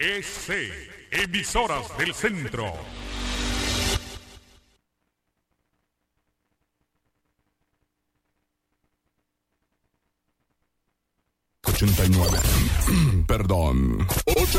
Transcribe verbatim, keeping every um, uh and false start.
E C, Emisoras del Centro. ochenta y nueve. Perdón.